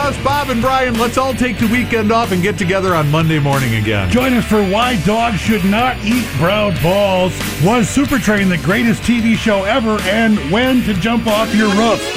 us, Bob and Brian. Let's all take the weekend off and get together on Monday morning again. Join us for Why Dogs Should Not Eat Brown Balls. Was Super Train the greatest TV show ever? And when to jump off your roof.